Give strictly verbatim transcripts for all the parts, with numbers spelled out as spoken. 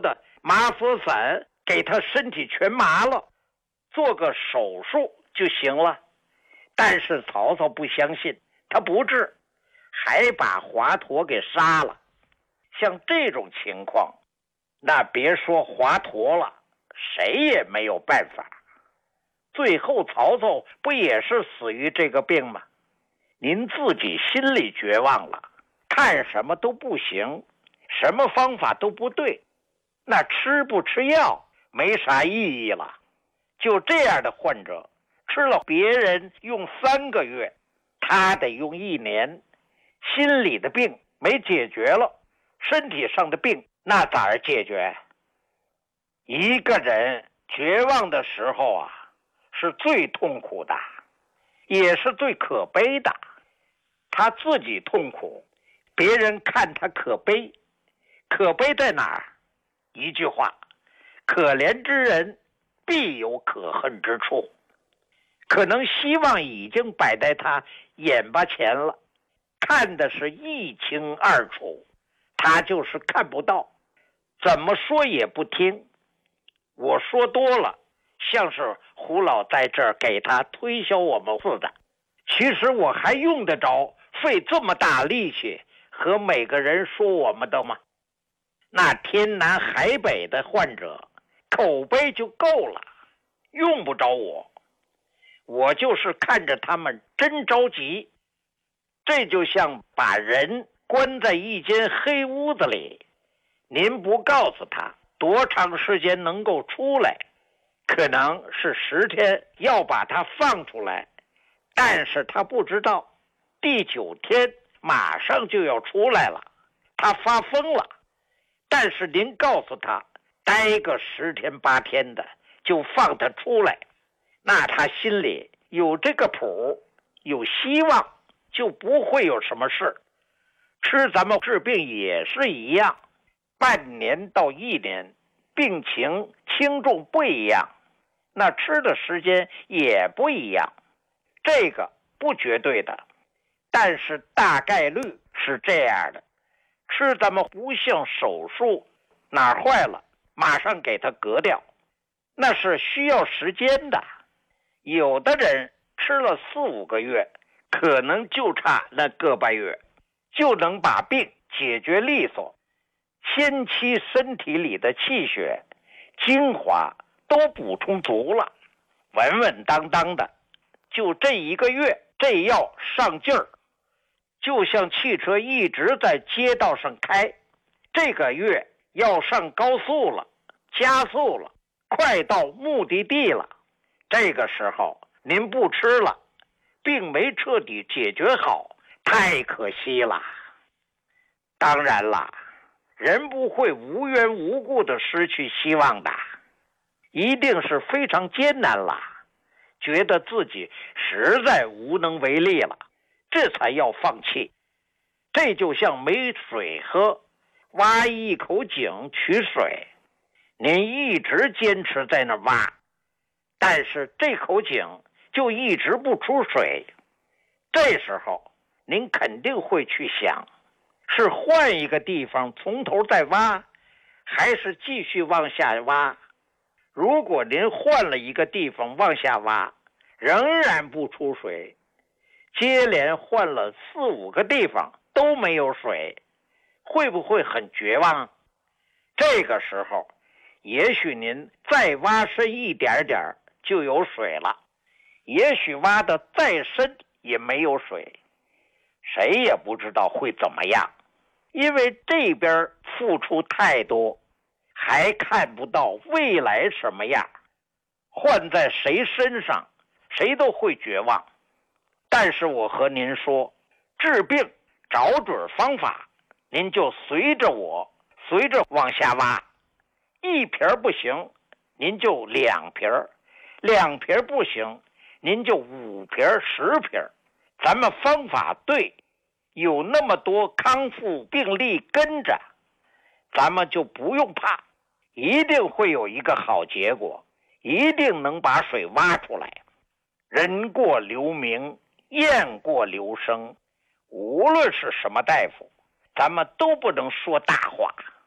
的麻佛散给他身体全麻了，做个手术就行了。但是曹操不相信，他不治，还把华佗给杀了。像这种情况，那别说华佗了，谁也没有办法。最后曹操不也是死于这个病吗？您自己心里绝望了，看什么都不行，什么方法都不对，那吃不吃药没啥意义了。就这样的患者，吃了别人用三个月，他得用一年。心理的病没解决了，身体上的病那咋儿解决？一个人绝望的时候啊，是最痛苦的，也是最可悲的。他自己痛苦，别人看他可悲。可悲在哪儿？一句话，可怜之人必有可恨之处。可能希望已经摆在他眼巴前了，看的是一清二楚，他就是看不到，怎么说也不听。我说多了，像是胡老在这儿给他推销我们似的。其实我还用得着费这么大力气和每个人说我们的吗？那天南海北的患者口碑就够了，用不着我。我就是看着他们真着急。这就像把人关在一间黑屋子里，您不告诉他多长时间能够出来，可能是十天要把他放出来，但是他不知道第九天马上就要出来了，他发疯了。但是您告诉他待个十天八天的就放他出来，那他心里有这个谱，有希望，就不会有什么事。吃咱们治病也是一样，半年到一年，病情轻重不一样，那吃的时间也不一样。这个不绝对的，但是大概率是这样的。吃咱们不像手术，哪儿坏了马上给它割掉，那是需要时间的。有的人吃了四五个月，可能就差那个把月就能把病解决利索，先期身体里的气血精华都补充足了，稳稳当当的，就这一个月这药上劲儿，就像汽车一直在街道上开，这个月要上高速了，加速了，快到目的地了。这个时候您不吃了，并没彻底解决好，太可惜了。当然了，人不会无缘无故的失去希望的，一定是非常艰难了，觉得自己实在无能为力了，这才要放弃。这就像没水喝，挖一口井取水，您一直坚持在那挖，但是这口井就一直不出水。这时候您肯定会去想，是换一个地方从头再挖，还是继续往下挖。如果您换了一个地方往下挖，仍然不出水，接连换了四五个地方都没有水，会不会很绝望？这个时候也许您再挖深一点点就有水了，也许挖得再深也没有水，谁也不知道会怎么样，因为这边付出太多，还看不到未来什么样，换在谁身上谁都会绝望。但是我和您说，治病找准方法，您就随着我随着往下挖，一瓶不行您就两瓶，两瓶不行您就五瓶十瓶。咱们方法对，有那么多康复病例跟着，咱们就不用怕，一定会有一个好结果，一定能把水挖出来。人过留名，雁过留声，无论是什么大夫，咱们都不能说大话。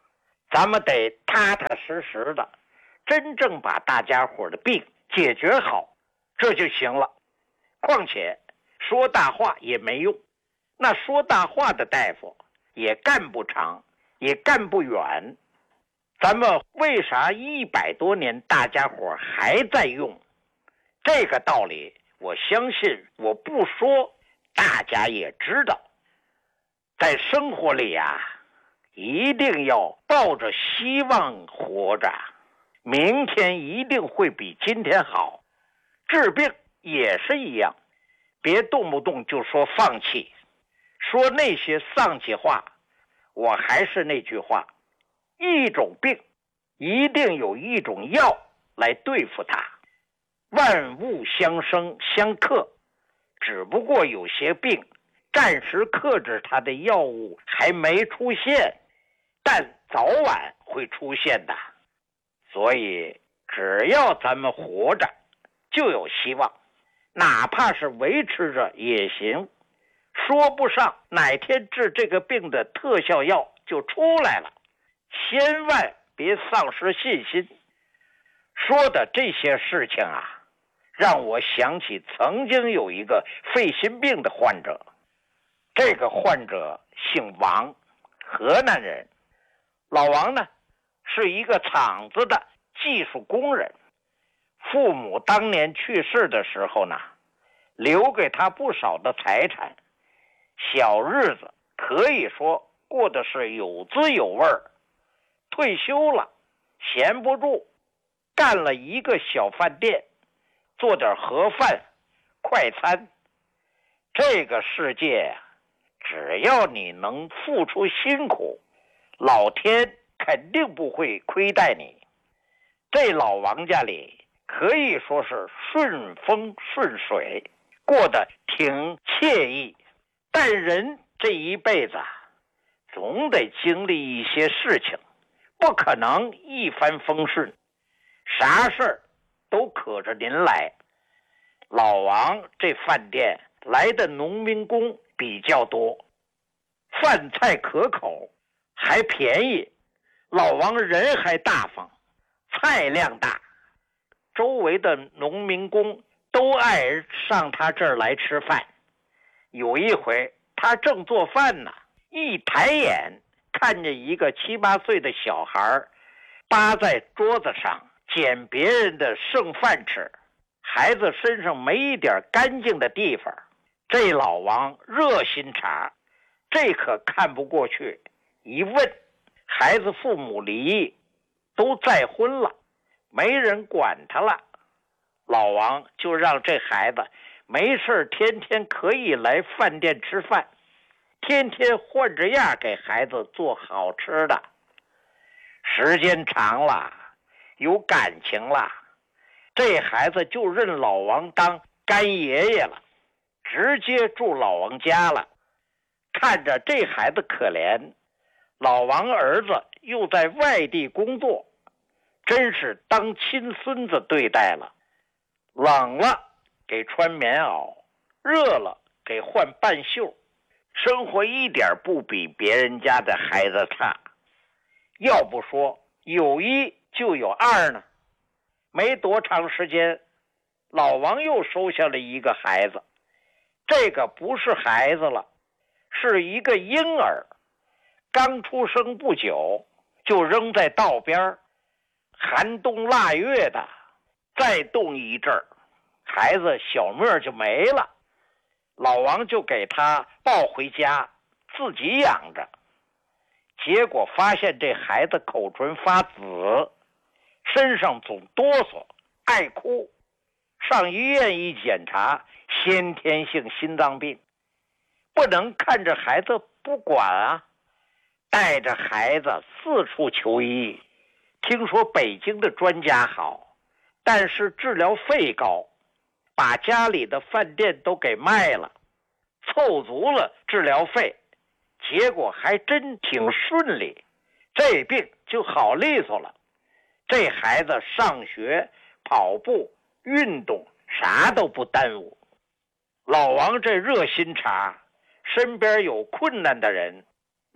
咱们得踏踏实实的，真正把大家伙的病解决好，这就行了。况且说大话也没用，那说大话的大夫也干不长，也干不远。咱们为啥一百多年大家伙还在用？这个道理我相信我不说大家也知道。在生活里啊，一定要抱着希望活着，明天一定会比今天好。治病也是一样，别动不动就说放弃，说那些丧气话。我还是那句话，一种病一定有一种药来对付它。万物相生相克，只不过有些病暂时克制它的药物还没出现，但早晚会出现的。所以只要咱们活着就有希望，哪怕是维持着也行。说不上哪天治这个病的特效药就出来了，千万别丧失信心。说的这些事情啊，让我想起曾经有一个肺心病的患者。这个患者姓王，河南人。老王呢，是一个厂子的技术工人。父母当年去世的时候呢，留给他不少的财产，小日子可以说过得是有滋有味儿。退休了，闲不住，干了一个小饭店，做点盒饭、快餐。这个世界啊，只要你能付出辛苦，老天肯定不会亏待你。这老王家里可以说是顺风顺水，过得挺惬意。但人这一辈子啊，总得经历一些事情，不可能一帆风顺，啥事儿都可着您来。老王这饭店来的农民工比较多，饭菜可口，还便宜。老王人还大方，菜量大，周围的农民工都爱上他这儿来吃饭。有一回他正做饭呢，一抬眼看见一个七八岁的小孩扒在桌子上捡别人的剩饭吃，孩子身上没一点干净的地方。这老王热心肠，这可看不过去。一问，孩子父母离异，都再婚了，没人管他了。老王就让这孩子没事天天可以来饭店吃饭，天天换着样给孩子做好吃的。时间长了，有感情了，这孩子就认老王当干爷爷了，直接住老王家了。看着这孩子可怜，老王儿子又在外地工作，真是当亲孙子对待了。冷了给穿棉袄，热了给换半袖，生活一点不比别人家的孩子差。要不说有一就有二呢。没多长时间，老王又收下了一个孩子。这个不是孩子了，是一个婴儿，刚出生不久，就扔在道边，寒冬腊月的，再冻一阵儿，孩子小命就没了。老王就给他抱回家，自己养着。结果发现这孩子口唇发紫，身上总哆嗦，爱哭。上医院一检查，先天性心脏病。不能看着孩子不管啊，带着孩子四处求医。听说北京的专家好，但是治疗费高，把家里的饭店都给卖了，凑足了治疗费，结果还真挺顺利，这病就好利索了。这孩子上学、跑步、运动啥都不耽误。老王这热心肠，身边有困难的人，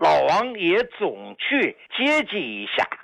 老王也总去接济一下。